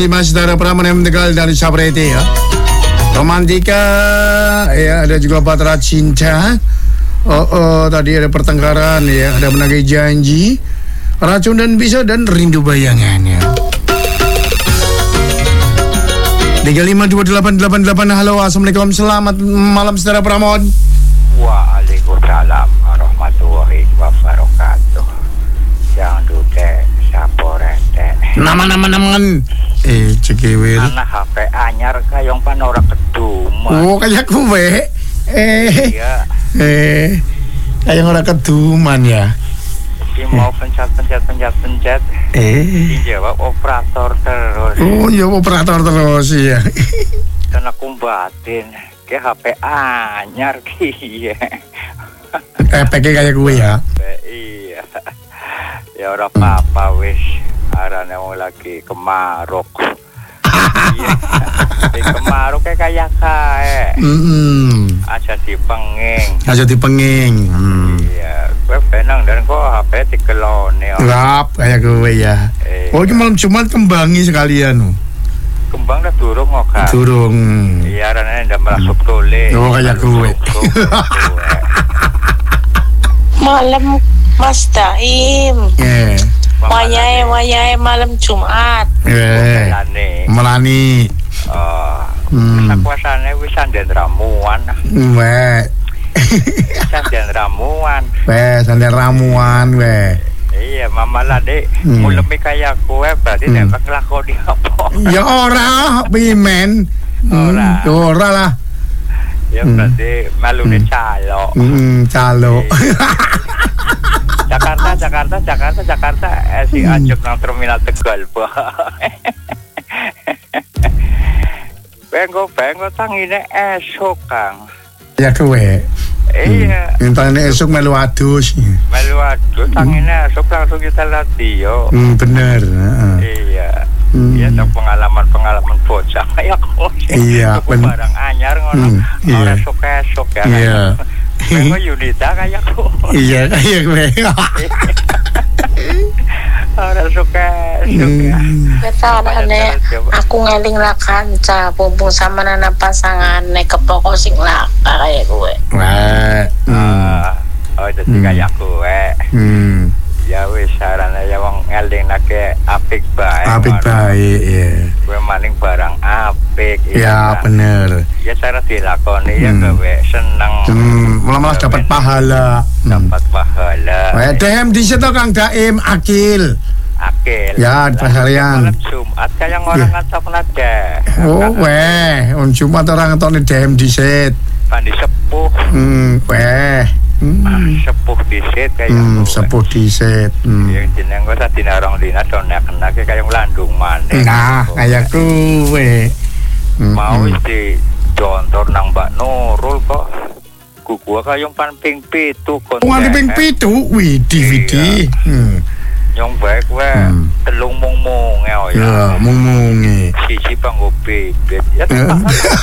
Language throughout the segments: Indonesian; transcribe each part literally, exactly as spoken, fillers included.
Mas Dara Pramana Tegal dari Sabrete ya. Romantika ya, ada juga Batra Cinta. Oh, oh tadi ada pertengkaran ya, ada Menagai Janji, Racun dan Bisa, dan Rindu Bayangannya. tiga lima dua delapan delapan delapan. Halo, assalamualaikum, selamat malam Saudara Pramon. Waalaikumsalam warahmatullahi wabarakatuh. Yang duke saporete. Nama-nama naman. Eh, cekewel. Anak H P anyar kayong panora keduman. Oh, kayak kue. Eh. Iya. Eh. Kayak orang keduman ya. Si mau pencet-pencet pencet-pencet. Eh. Dijawab operator terus. Oh, iya operator terus ya. Karena kumbatin ke H P anyar kiye. Efeknya kayak gue ya. Iya. Ya ora apa-apa wis. Arane wong lagi kemaruk. Iya. Di kemaruk kayak kae. Heeh. Aja dipenging. Aja dipenging. Hmm. Iya, gue penang dan kok H P dikelone. Rap kayak gue ya. Iya. Oh, ini malam Jumat kembangi sekalian. Kembang dah durung kok kan. Durung. Iya, arane ndak merasuk tole. Oh, kayak gue. Malam Mas Daim. Eh. Wayahe wayahe malam Jumat. Eh. Melani. Oh. Hmm. Sakuasane wis sanden ramuan. Weh. Sanden ramuan. Weh, sanden ramuan weh. Iya, mama lah dek. Hmm. Mulai kayak kue berarti hmm. nembak lakoni apa? Ya ora, pimen. Ora. Hmm, ora lah. Ya Hmm. berarti malu nih calo. Hmm, calo. Jakarta, Jakarta, Jakarta, Jakarta. Eh, si Hmm. Ajak nang terminal Tegal, Pak. Bengko-bengko tangine esok, Kang. Ya kowe. Iya. Intane esuk melu adus. Melu adus tangine esok langsung kita latih. Hmm, bener, heeh. Iya. Hmm. Iya, ada pengalaman-pengalaman bocah kayak kok. Iya, ben- barang anyar ngono. Hmm, iya. Ora esok-esok ya. Iya. Bengko Yunita kayak kok. Iya, kayak kowe. Ora esok-esok ya. Betane aku ngeling lah kanca pumpung sama nana pasangan nek kepoko sing laka kayak gue. Wah. Hmm. Ah, oh jadi Hmm. kayak gue. Hmm. Ya wis sarane ya wong eling nake apik bae. Apik baik ya. Gue maning barang apik. Ya, kan? bener. Ya cara dilakoni ya Hmm. gawe seneng. Hmm, malah-malah dapat pahala. Hmm. Dapat pahala. Wah, D M di situ Kang Daim Akil. Akil. Ya, di Pasarian. Malam Jumat kayak orang Ya. ngacap nada. Oh, weh, on Jumat orang ngetone D M di set. Pandi sepuh. Hmm, weh. Hmm. Sepuh disit kayak Hmm, gue. sepuh di set. Hmm. Ya jeneng gue tadi narong dina dona kena kayak landung maneh. Nah, kayak kowe. Hmm, mau hmm. di jontor nang Mbak Nurul kok. Ku gua kayong pan ping pitu kon. Wah, di ping pitu, wih, D V D. Hmm. Yang baik we Hmm. telung mung-mung ya. Ya, mung-mungi. Siji panggo bibit. Ya Ya.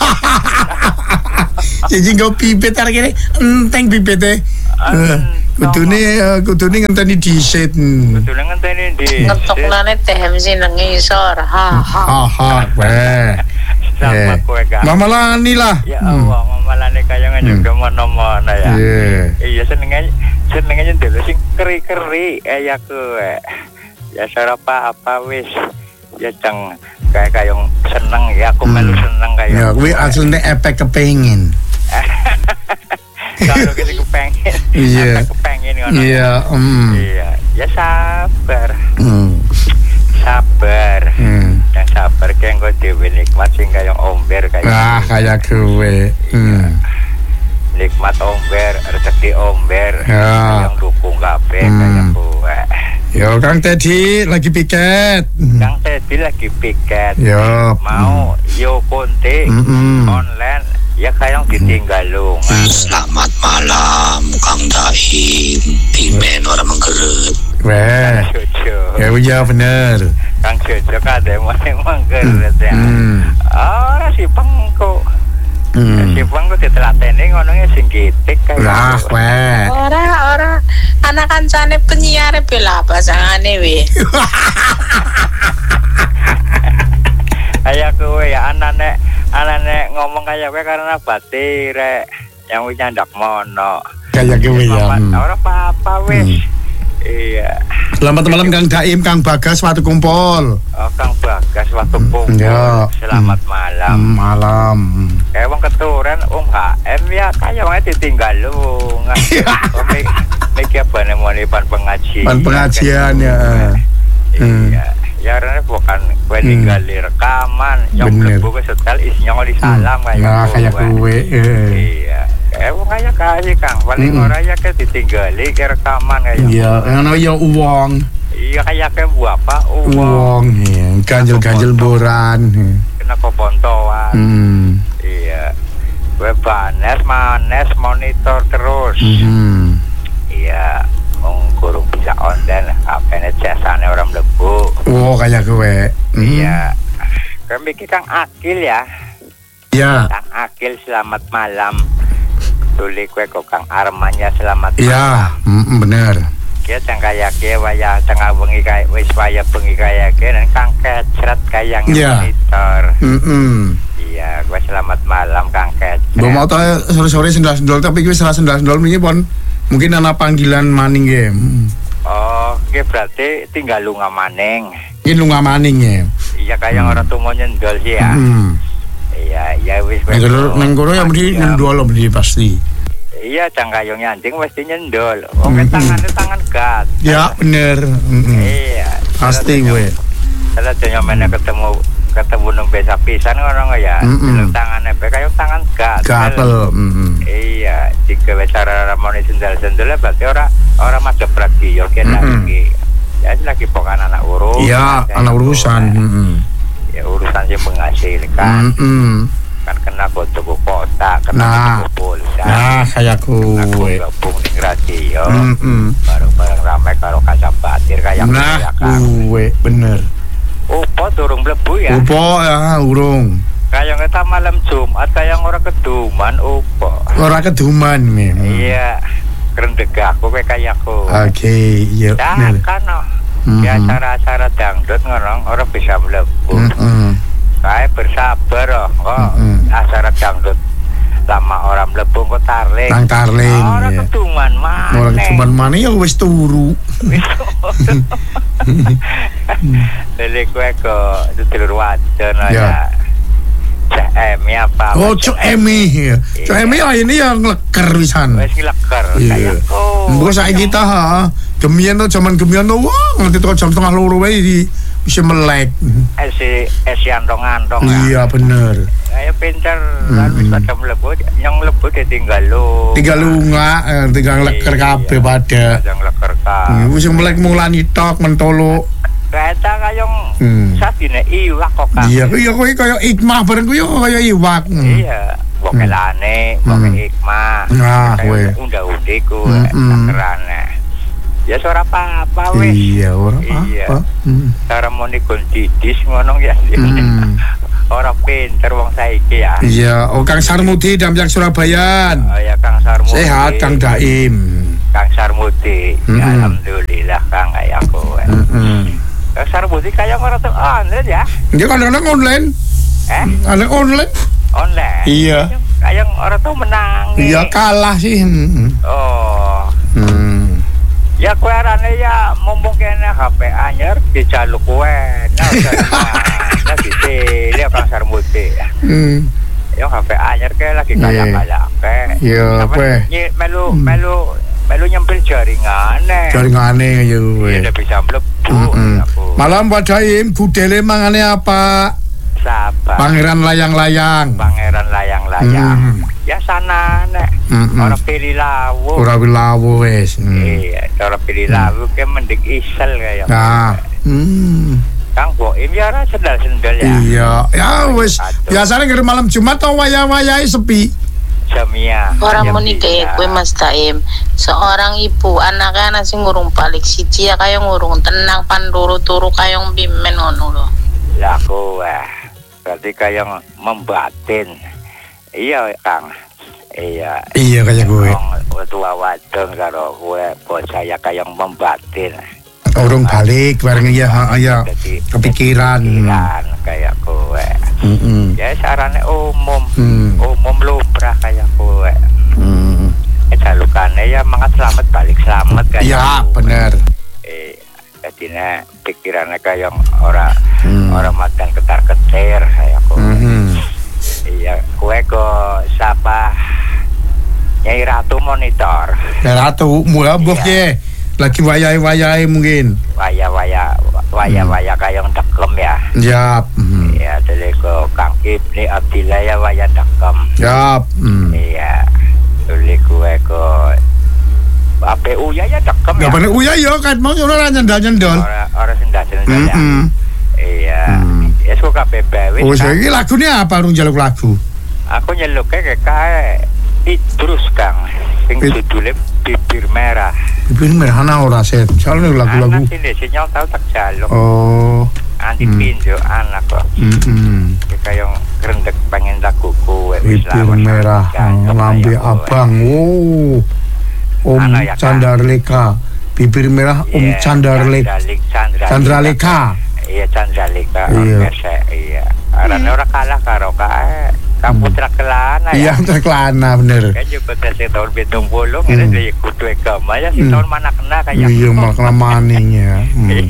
Jadi nggo pipet arek kene enteng pipete. Eh, Kudune eh, kudune ngenteni di set. betul ngenteni di. Ngetuklane teh mesti nang isor. Ha ha. Aha, weh. Sama Eh. kowe kan. Mama Lani lah. Ya Hmm. Allah, mamalane kaya juga mana-mana ya. Iya. Iya senengnya senengnya dulu sing keri-keri eh ya kowe. Ya sarapa apa wis. Ya ceng kayak kayong seneng ya aku melu Hmm. seneng kayak. Ya, kuwi asline efek kepengin. Kalau kita kepengen. Iya. apa kepengen ngono. Iya, hmm. Iya, ya sabar. Hmm. Sabar. Hmm. Dan sabar kayak engko dhewe nikmat sing kaya omber kayak. Ah, kayak gue. Hmm. Nikmat omber, rezeki omber. Ya. Yang dukung kabeh Hmm. kayak kowe. Yo, Kang Teddy lagi piket. Kang Teddy lagi piket. Yo. Mau yo konte Mm-mm. online ya kayang ditinggal lu. Selamat malam Kang Daim. Pimen orang menggerut. Weh. Jojo. Ya, iya bener. Kang Jojo kade emang geret ya. Hmm. Ah, si pengko. Hmm. Si pengko ditelateni ngono sing gitik kayak. Lah, weh. Ora ora anak kancane penyiar bela pasangane we. kowe ya anane anane ngomong kayak kowe karena bati rek yang wis nyandak mono. Kayak kowe ya. Ora apa-apa wis. Iya. Selamat malam Kang Daim, Kang Bagas waktu kumpul. Oh, Kang Bagas waktu kumpul. Ya. Selamat malam. Hmm, malam. Kayak wong keturunan Om H M ya kayak wong ditinggal lu. Iki apa namanya pan pengajian. Pan pengajian ya. Iya. Ya karena bukan gue tinggal di rekaman. Yang lebu ke setel isinya ngoli salam kayak. Nah kayak gue. Iya. Kayak wong kayak kaya Kang. Paling orang ya kayak ditinggali ke rekaman kayak. Iya. Yang namanya uang. Iya kayak kayak buah apa? Uang. Iya. Ganjel-ganjel boran. Kena kopontoan. Hmm. Iya. Gue banes, manes, monitor terus. Hmm. Iya. Wong kurung bisa online, apane jasane orang lebu. Oh kayak gue. Iya. Kan bikin Kang Akil ya. Iya. Kang Akil selamat malam. Tuli kue kok Kang Armanya selamat iya. malam. Iya, bener. Kia tengah kaya waya tengah bengi kaya wis waya bengi kaya dan Kang Kecret kaya monitor. Heeh. Iya, gue selamat malam Kang Kecret. Mbok mau tau sore-sore sendal-sendal tapi gue salah sendal-sendal ini pon mungkin anak panggilan maning ya. Oh, oke berarti tinggal lunga maning. Ini lunga maning ya. Iya kayak hmm. orang tuh mau nyendol sih ya. Hmm. Iya, iya wis. Neng kono yang mesti nyendol mesti pasti. Iya, cangkayong anjing mesti nyendol. Oh, mm-hmm. tangannya tangan gat. Ya bener. Mm-hmm. Iya. Pasti gue. Kalau jenyomennya ketemu ketemu nang besa pisan ngono ya. Mm-hmm. Tangannya be kayak tangan gat. Gatel. Mm-hmm. Iya, jika cara ramone sendal-sendalnya berarti orang orang macam lagi yo kena lagi. Ya lagi pokan anak urus. Iya, anak urusan. Heeh. Ya urusan sing menghasilkan. Heeh. Kan kena tuku kota, kena tuku pulsa. Nah, kayak gue. Gabung di radio. Heeh. Bareng-bareng ramai karo kaca batir kayak nah, gue bener. Upo durung mlebu ya. Upo ya, urung. Kayak kita malam Jumat kayak orang keduman upo. Orang keduman memang. Iya. Rendeg aku kayak aku. Oke, iya. Nah, kan no. Mm-hmm. Ya acara-acara dangdut ngorong orang bisa mlebu. Mm-hmm. Kayak bersabar oh. Oh, mm-hmm. Acara dangdut lama orang mlebu kok tarling. Nang tarling. Orang iya. Keduman mana? Orang keduman mana ya wis turu. Wis turu. Lele kowe kok dulur wadon ya. Cek Emi apa? Oh, Cek Emi. Cek Emi ya ini yang leker wisan. Wis leker kayak. Oh. Mbok saiki kita ha. Gemian tuh zaman gemian tuh wah nganti tuh jam setengah loro wae di bisa melek. Esi esi andong-andong. Iya bener. Kayak pinter lan wis pada mlebu yang mlebu ditinggal lu. Tinggal lunga, tinggal leker kabeh pada. Yang leker kabeh. Wis melek mulani tok mentolo. Kereta kayong hmm. sabine iwak kok kan. Iya, iya kowe kaya ikmah bareng kuwi kaya iwak. Hmm. Iya, bokelane, bokel hmm. ikmah. Nah, kowe unda-undi kuwe sakerane. Ya ora apa-apa wis. Iya, ora apa-apa. Iya. Hmm. Cara moni gondidis ngono ya. Hmm. Ora pinter wong saiki ya. Iya, oh Kang Sarmudi Damjak Surabayan. Oh ya Kang Sarmudi. Sehat Kang Daim. Kang Sarmudi. Hmm. Ya, alhamdulillah Kang kaya kowe. Heeh. Kang Sarmudi kaya ora tuh online ya. Dia kadang-kadang online. Eh? Ada online. Online. Iya. Kaya orang tuh menang. Iya kalah sih. Oh. Hmm. Ya kue arane ya mumpung kene H P anyar dijaluk kue. Nah, nah gitu dia Kang Sarmudi. Hmm. Yang H P anyar kayak lagi kalah-kalah kayak. Iya, kue. Melu melu melu nyempil jaringane. Jaringane ya kowe. Iya bisa mlebu. Malam Pak Daim, budele mangane apa? Sabar. Pangeran layang-layang. Pangeran layang-layang. Mm. Ya sana nek. Mm-mm. Orang pilih lawu. Orang pilih lawu wes. Mm. Iya, orang pilih lawu mm. kayak mending isel kayak. Nah. Hmm. Kang Boim ya ora sendal-sendal ya. Iya, ya wes. Biasanya ngira malam Jumat tau wayah-wayahe sepi. Jamia. Orang muni kayak gue Mas Daim. Seorang ibu anaknya nasi ngurung balik siji ya kayak ngurung tenang panduru turu kayong bimen ngono lho. Lah kowe berarti kayak membatin. Iya Kang. Iya. Iya kayak gue. Tua wadon karo kowe bocah ya kayak membatin. Urung balik bareng ya ya kepikiran. Kepikiran kayak kowe. Mm-mm. Ya sarane umum. Mm. Umum lumrah kayak kowe. Mm. Eh jalukane ya mangat selamat balik selamat kayak. Ya, bener. Eh jadinya pikirannya kayak orang Mm. orang makan ketar-ketir kayak kowe. Mm-hmm. Iya, kowe kok siapa? Nyai Ratu monitor. Ya Ratu, mulai boh Iya. ye. Lagi wayai-wayai mungkin. Waya-waya waya-waya kayong dekem ya. Yap. Mm. Iya, dari ke Kang Ibni Abdillah ya waya dekem. Yap. Mm. Iya. Dari kowe ke A P U ya ya dekem Ya ya. bener uya yo kan mau ora nyendal-nyendal. Ora ora sendal-sendal ya. Heeh. Iya. Mm. Ya suka bebek Oh, wis. saya ini lagunya apa rung jaluk lagu? Aku nyeluknya kayak kayak Idrus Kang. Sing It- judulnya Bibir Merah. Bibir merah ana ora set. Soalnya lagu-lagu. Anak sini sinyal tahu tak jaluk. Oh. Anti Hmm. pinjo anak kok. Heeh. Kayak rendek pengen lagu kue. Bibir merah, oh, lambe abang. Oh. Om Ano ya, Kak? Candarleka. Bibir merah Om Candarleka. Candraleka. Candraleka. Iya Candraleka. Iya. Iya. Iya. Karena orang kalah karo kae. Kamu putra kelana Iya, ya. terkelana bener. Kan juga dari tahun pitung puluh, Hmm. ini dari kudu agama ya si Hmm. tahun mana kena kayak. Iya, malah maningnya. Hmm.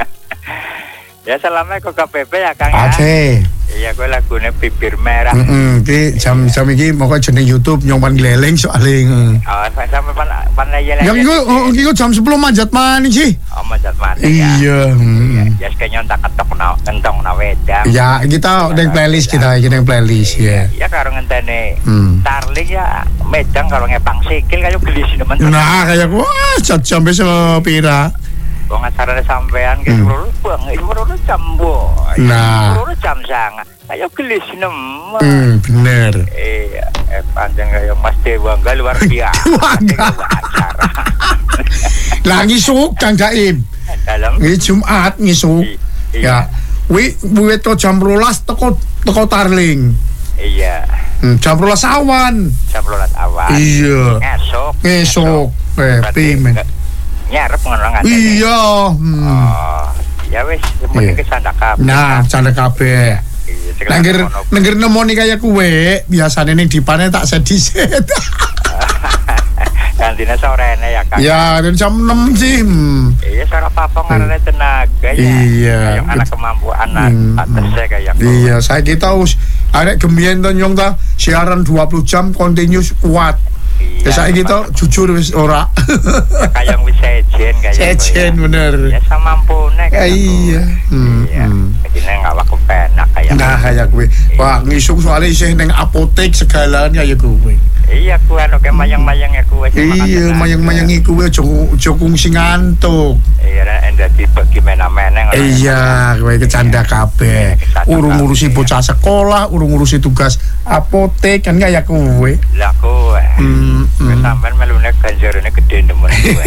Ya selama ke K P P ya Kang ya. Oke. Iya gue lagunya Bibir Merah. Heeh, iki jam jam iki moko jeneng YouTube nyompan gleleng soalé. Oh, sampai pan pan ya. Yang iku oh, iku jam sepuluh manjat maning sih. Oh, manjat mana ya. Iya. hmm. Ya sekenya tak ketok na kentong na wedang. Ya, kita neng playlist kita, kita neng playlist ya. Ya karo ngenteni. Hmm. Starling ya medang karo ngepang sikil kayak gelis nemen. Nah, kayak wah, jam sampai sepira. Wong acarane sampean ki Hmm. loro bang, iku loro jam bo. Nah. Loro jam sanga. Kayak gelis nemen. Hmm, bener. Iya, eh panjang kayak Mas Dewangga luar biasa. Dewangga. Acara. Lah ngisuk Kang Daim. Dalam Ngi Jumat ngisuk. Ya. Wi wiwit to jam rolas teko teko Tarling. iya, Hmm, jam rolas awan. jam rolas awal. Iya. Esok. Ngesuk. Eh, Berarti pimen. nggak- nyarep ngono ngene. Iya. Hmm. Oh, ya wis, mending Iya. kesana kabeh. Nah, canda kabeh. Iya, sing Nangger ngono. nangger nemoni kaya kuwe, biasane ning dipane tak sedhiset. Gantine sorene ya Kang. Ya, dari jam enam sih. Hmm. Iya, cara papa ngarane tenaga ya. Iya. Kayak anak kemampuan anak Hmm, atese kayak. Iya, saya kita us arek gembiyen to nyong ta siaran dua puluh jam continuous kuat. Ya saya kita jujur wis ora. Kayak wis sejen kayak. Sejen bener. Ya samampune kayak. Iya. Hmm, Iya. hmm. Jadi nggak waktu penak kayak. Nah, kayak kuwe. Wah, ngisuk soalnya isih ning apotek segalanya ya kuwe. Iya, ku anu kayak mayang-mayang ya ku. Iya, mayang-mayangi kuwe aja aja kungsi ngantuk. Iya, enda dibagi mena-mena. Iya, kowe kecanda kabeh. Urung ngurusi bocah sekolah, urung ngurusi tugas apotek kan kaya kowe. Lah kowe. Hmm, hmm. Sampeyan melune ganjarane gede nemen kowe.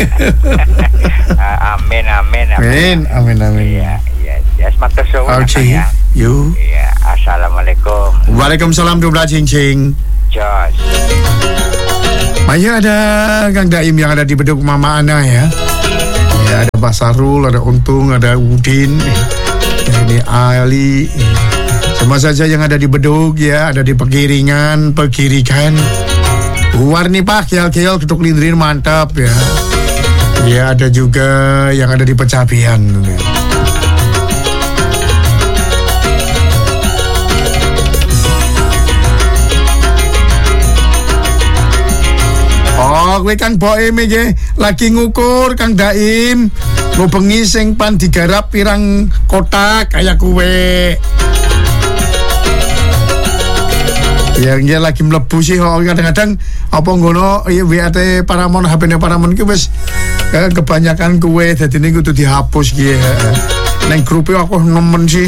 Amin amin Amin, amin, amin. Iya, iya. Ya matur suwun. Oke, ya. yuk. Iya, assalamualaikum. Waalaikumsalam dua belas cincing. Jos. Maya ada Kang Daim yang ada di beduk Mama Ana ya. Ya ada Pak Sarul, ada Untung, ada Udin, ya, ini Ali. Semua saja yang ada di beduk ya, ada di Pekiringan, Pekirikan. Warni Pak, kial-kial geduk Lindrin mantap ya. Ya ada juga yang ada di Pecabian. Ya. Oh, kowe Kang Boim iki lagi ngukur Kang Daim. Ngubengi sing pan digarap pirang kotak kayak kowe. Ya dia lagi mlebu sih kok kadang-kadang apa ngono ya W A T Paramon H P-ne Paramon ki wis eh, kebanyakan kowe dadine kudu dihapus ki. Neng grup aku nemen sih.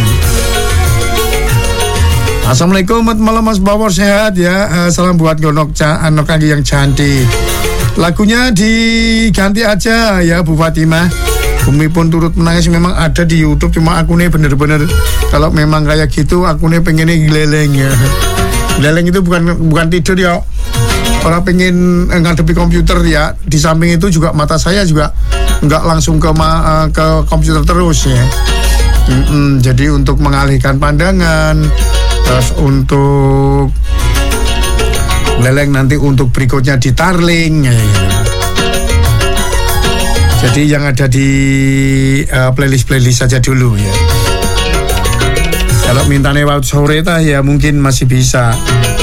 Assalamualaikum, malam Mas Bawor, sehat ya. Uh, salam buat gonok ca- anak kaki yang cantik. Lagunya diganti aja ya Bu Fatimah. Bumi pun turut menangis memang ada di YouTube, cuma akunnya bener-bener kalau memang kayak gitu akunnya pengennya geleleng ya. Geleleng itu bukan bukan tidur ya. Orang pengen ngadepi komputer ya. Di samping itu juga mata saya juga nggak langsung ke ma- uh, ke komputer terus ya. Mm-mm, jadi untuk mengalihkan pandangan, terus untuk leleng nanti untuk berikutnya di Tarling ya. Jadi yang ada di uh, playlist-playlist saja dulu ya. Kalau mintanya waktu sore tah ya mungkin masih bisa.